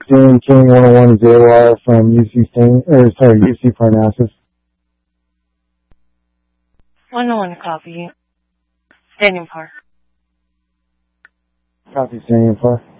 Dan King 101 ZWire from UC Parnassus. 101 copy. Standing par. Copy, standing par.